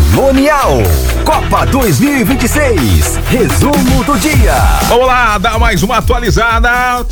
Colonial. Copa 2026. Resumo do dia. Vamos lá, dar mais uma atualizada.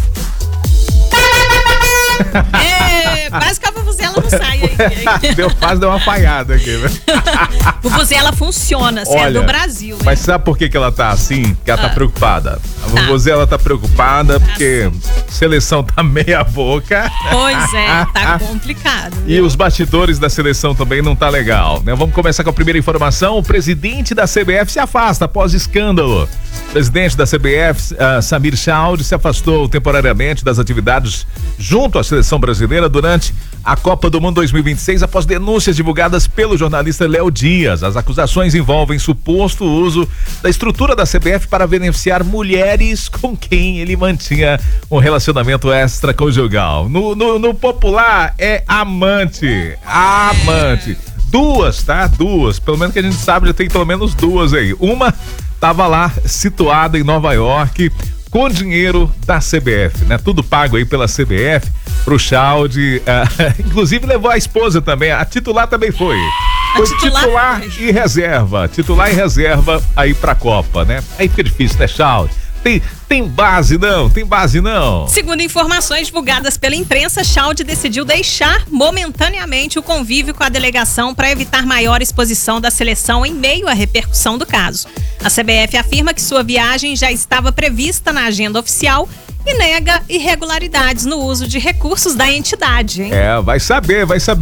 Quase que a vuvuzela não sai aí. Deu uma falhada aqui, né? Vuvuzela funciona, você é do Brasil. Mas sabe por que ela tá assim? Porque ela tá preocupada. A vuvuzela tá preocupada porque a seleção tá meia boca. Pois é, tá complicado. E os bastidores da seleção também não tá legal, né? Vamos começar com a primeira informação. O presidente da CBF se afasta após escândalo. O presidente da CBF, Samir Chaude, se afastou temporariamente das atividades junto à seleção brasileira durante a Copa do Mundo 2026 após denúncias divulgadas pelo jornalista Léo Dias. As acusações envolvem suposto uso da estrutura da CBF para beneficiar mulheres com quem ele mantinha um relacionamento extraconjugal. No popular é amante. Duas, tá? Duas. Pelo menos que a gente sabe, já tem pelo menos duas aí. Uma tava lá situada em Nova York com dinheiro da CBF, né? Tudo pago aí pela CBF pro Chaude, inclusive levou a esposa também, a titular também foi. Foi titular e reserva aí pra Copa, né? Aí fica difícil, né, Chaude? Tem base não. Segundo informações divulgadas pela imprensa, Chaude decidiu deixar momentaneamente o convívio com a delegação para evitar maior exposição da seleção em meio à repercussão do caso. A CBF afirma que sua viagem já estava prevista na agenda oficial e nega irregularidades no uso de recursos da entidade, hein? Vai saber.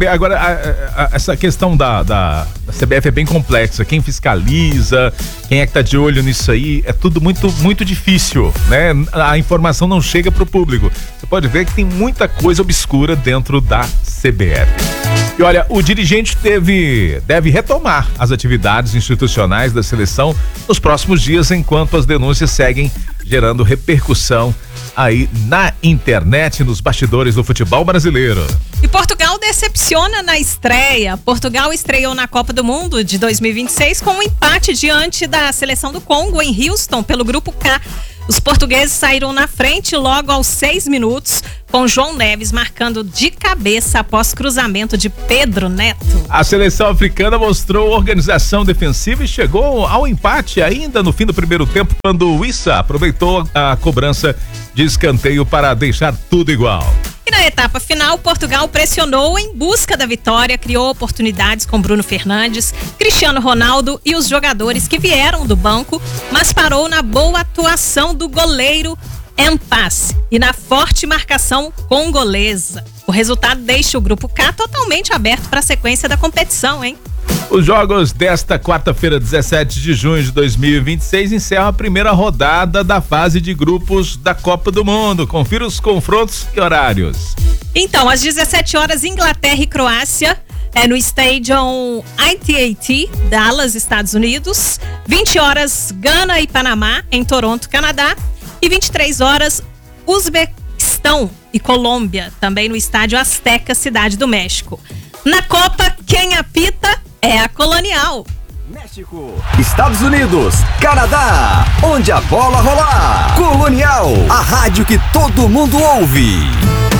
Agora, essa questão da CBF é bem complexa. Quem fiscaliza, quem é que tá de olho nisso aí, é tudo muito, muito difícil, né? A informação não chega pro público. Você pode ver que tem muita coisa obscura dentro da CBF. E olha, o dirigente deve retomar as atividades institucionais da seleção nos próximos dias, enquanto as denúncias seguem gerando repercussão aí na internet, nos bastidores do futebol brasileiro. E Portugal decepciona na estreia. Portugal estreou na Copa do Mundo de 2026 com um empate diante da seleção do Congo em Houston pelo Grupo K. Os portugueses saíram na frente logo aos 6 minutos, com João Neves marcando de cabeça após cruzamento de Pedro Neto. A seleção africana mostrou organização defensiva e chegou ao empate ainda no fim do primeiro tempo, quando o Issa aproveitou a cobrança de escanteio para deixar tudo igual. E na etapa final, Portugal pressionou em busca da vitória, criou oportunidades com Bruno Fernandes, Cristiano Ronaldo e os jogadores que vieram do banco, mas parou na boa atuação do goleiro Mpass e na forte marcação congolesa. O resultado deixa o Grupo K totalmente aberto para a sequência da competição, hein? Os jogos desta quarta-feira, 17 de junho de 2026, encerram a primeira rodada da fase de grupos da Copa do Mundo. Confira os confrontos e horários. Então, às 17 horas, Inglaterra e Croácia, no Stadium ITAT, Dallas, Estados Unidos. 20 horas, Gana e Panamá, em Toronto, Canadá. E 23 horas, Uzbequistão e Colômbia, também no Estádio Azteca, Cidade do México. Na Copa, quem apita é a Colonial. México, Estados Unidos, Canadá, onde a bola rolar. Colonial, a rádio que todo mundo ouve.